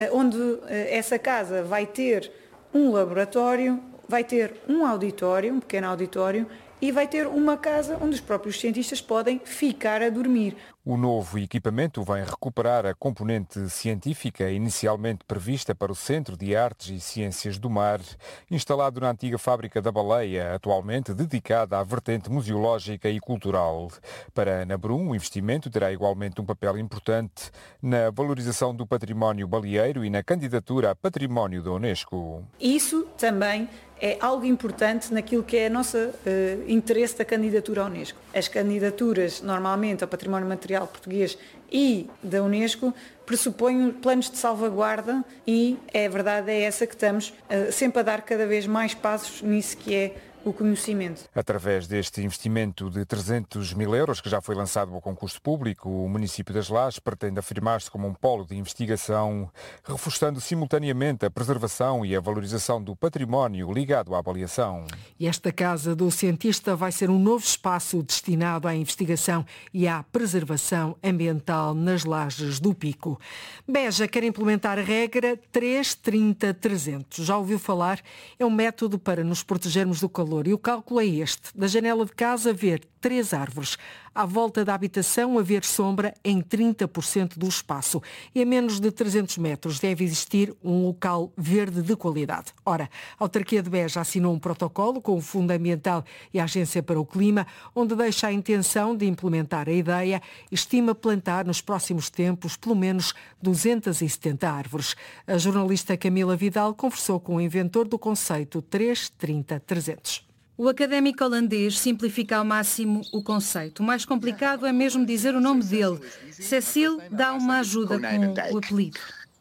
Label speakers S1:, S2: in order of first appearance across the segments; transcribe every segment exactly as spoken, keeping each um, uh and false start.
S1: onde essa casa vai ter um laboratório, vai ter um auditório, um pequeno auditório, e vai ter uma casa onde os próprios cientistas podem ficar a dormir.
S2: O novo equipamento vai recuperar a componente científica inicialmente prevista para o Centro de Artes e Ciências do Mar, instalado na antiga Fábrica da Baleia, atualmente dedicada à vertente museológica e cultural. Para a Ana Brum, o investimento terá igualmente um papel importante na valorização do património baleeiro e na candidatura a património da Unesco.
S1: Isso também é algo importante naquilo que é o nosso uh, interesse da candidatura à Unesco. As candidaturas, normalmente, ao património material português e da Unesco, pressupõem planos de salvaguarda e é a verdade é essa que estamos uh, sempre a dar cada vez mais passos nisso que é o conhecimento.
S2: Através deste investimento de trezentos mil euros, que já foi lançado ao concurso público, o município das Lajes pretende afirmar-se como um polo de investigação, reforçando simultaneamente a preservação e a valorização do património ligado à avaliação.
S3: E esta Casa do Cientista vai ser um novo espaço destinado à investigação e à preservação ambiental nas Lajes do Pico. Beja quer implementar a regra três trinta trezentos. Já ouviu falar? É um método para nos protegermos do calor. E o cálculo é este: da janela de casa ver três árvores, à volta da habitação haver sombra em trinta por cento do espaço e a menos de trezentos metros deve existir um local verde de qualidade. Ora, a autarquia de Beja assinou um protocolo com o Fundo Ambiental e a Agência para o Clima, onde deixa a intenção de implementar a ideia e estima plantar nos próximos tempos pelo menos duzentas e setenta árvores. A jornalista Camila Vidal conversou com o inventor do conceito três trinta trezentos.
S4: O académico holandês simplifica ao máximo o conceito. O mais complicado é mesmo dizer o nome dele. Cecil dá uma ajuda com o apelido.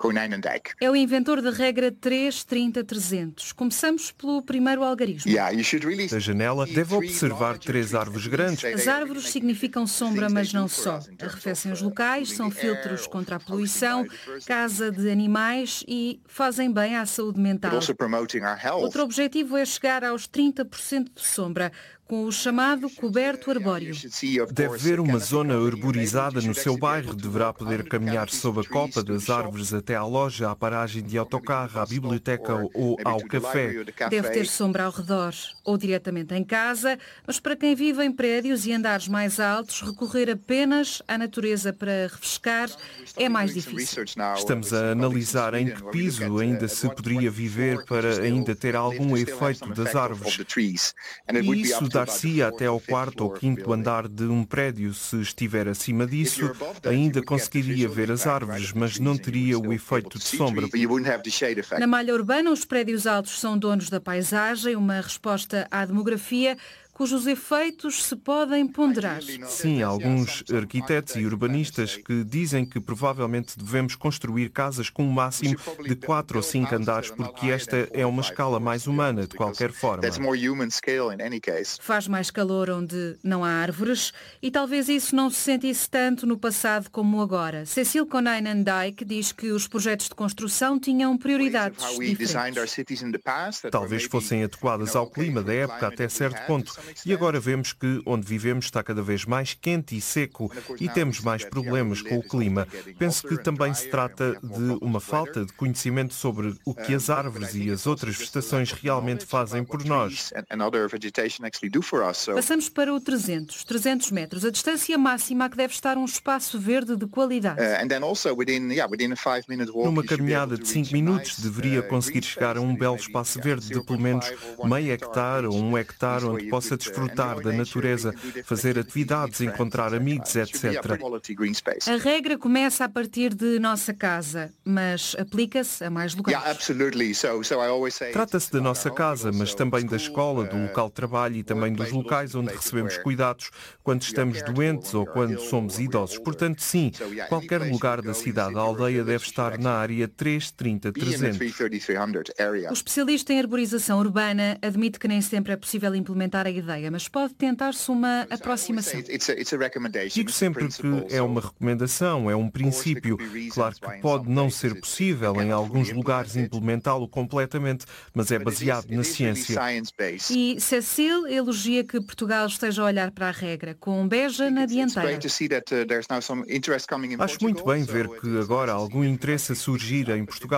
S4: É o inventor da regra três trinta trezentos. Começamos pelo primeiro algarismo.
S5: Da janela deve observar três árvores grandes.
S4: As árvores significam sombra, mas não só. Arrefecem os locais, são filtros contra a poluição, casa de animais e fazem bem à saúde mental. Outro objetivo é chegar aos trinta por cento de sombra, com o chamado coberto arbóreo.
S5: Deve ver uma zona arborizada no seu bairro. Deverá poder caminhar sob a copa das árvores até à loja, à paragem de autocarro, à biblioteca ou ao café.
S4: Deve ter sombra ao redor ou diretamente em casa, mas para quem vive em prédios e andares mais altos, recorrer apenas à natureza para refrescar é mais difícil.
S5: Estamos a analisar em que piso ainda se poderia viver para ainda ter algum efeito das árvores. E isso dar-se até ao quarto ou quinto andar de um prédio. Se estiver acima disso, ainda conseguiria ver as árvores, mas não teria o efeito de sombra.
S4: Na malha urbana, os prédios altos são donos da paisagem, uma resposta à demografia, cujos efeitos se podem ponderar.
S5: Sim, há alguns arquitetos e urbanistas que dizem que provavelmente devemos construir casas com um máximo de quatro ou cinco andares, porque esta é uma escala mais humana, de qualquer forma.
S4: Faz mais calor onde não há árvores e talvez isso não se sentisse tanto no passado como agora. Cecil Conainen-Dijk diz que os projetos de construção tinham prioridades diferentes.
S5: Talvez fossem adequadas ao clima da época até certo ponto. E agora vemos que onde vivemos está cada vez mais quente e seco e temos mais problemas com o clima. Penso que também se trata de uma falta de conhecimento sobre o que as árvores e as outras vegetações realmente fazem por nós.
S4: Passamos para o trezentos. trezentos metros, a distância máxima a que deve estar um espaço verde de qualidade.
S5: Numa caminhada de cinco minutos deveria conseguir chegar a um belo espaço verde de pelo menos meio hectare ou um hectare onde possa desfrutar da natureza, fazer atividades, encontrar amigos, etcétera.
S4: A regra começa a partir de nossa casa, mas aplica-se a mais lugares.
S5: Trata-se da nossa casa, mas também da escola, do local de trabalho e também dos locais onde recebemos cuidados quando estamos doentes ou quando somos idosos. Portanto, sim, qualquer lugar da cidade, a aldeia deve estar na área três trinta trezentos.
S4: O especialista em arborização urbana admite que nem sempre é possível implementar a ideia, mas pode tentar-se uma aproximação.
S5: Digo sempre que é uma recomendação, é um princípio. Claro que pode não ser possível em alguns lugares implementá-lo completamente, mas é baseado na ciência.
S4: E Cecile elogia que Portugal esteja a olhar para a regra, com Beja na dianteira.
S5: Acho muito bem ver que agora há algum interesse a surgir em Portugal.